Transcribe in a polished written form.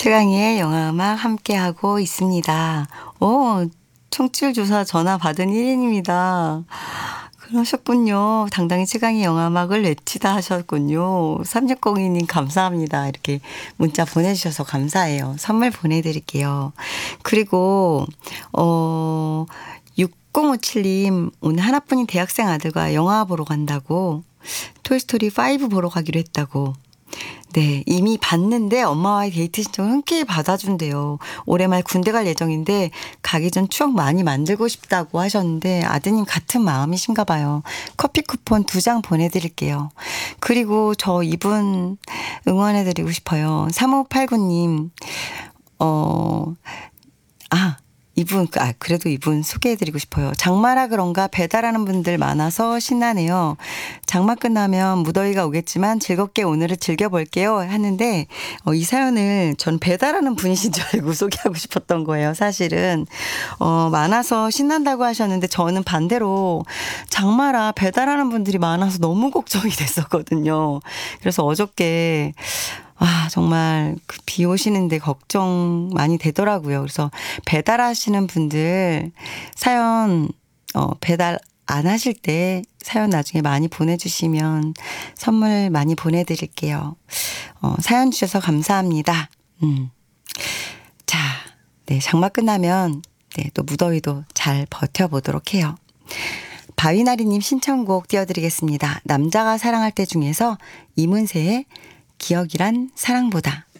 최강희의 영화음악 함께하고 있습니다. 청취율 조사 전화 받은 1인입니다. 그러셨군요. 당당히 최강희 영화음악을 외치다 하셨군요. 3602님 감사합니다. 이렇게 문자 보내주셔서 감사해요. 선물 보내드릴게요. 그리고 6057님 오늘 하나뿐인 대학생 아들과 영화 보러 간다고 토이스토리 5 보러 가기로 했다고. 네, 이미 봤는데 엄마와의 데이트 신청을 흔쾌히 받아준대요. 올해 말 군대 갈 예정인데 가기 전 추억 많이 만들고 싶다고 하셨는데 아드님 같은 마음이신가 봐요. 커피 쿠폰 2장 보내드릴게요. 그리고 저 이분 응원해드리고 싶어요. 3589님 그래도 이분 소개해드리고 싶어요. 장마라 그런가 배달하는 분들 많아서 신나네요. 장마 끝나면 무더위가 오겠지만 즐겁게 오늘을 즐겨볼게요 하는데 이 사연을 전 배달하는 분이신 줄 알고 소개하고 싶었던 거예요. 사실은 많아서 신난다고 하셨는데 저는 반대로 장마라 배달하는 분들이 많아서 너무 걱정이 됐었거든요. 그래서 어저께 정말 비 오시는데 걱정 많이 되더라고요. 그래서 배달하시는 분들 사연 배달 안 하실 때 사연 나중에 많이 보내주시면 선물 많이 보내드릴게요. 사연 주셔서 감사합니다. 자, 네, 장마 끝나면 또 무더위도 잘 버텨보도록 해요. 바위나리님 신청곡 띄워드리겠습니다. 남자가 사랑할 때 중에서 이문세의 기억이란 사랑보다.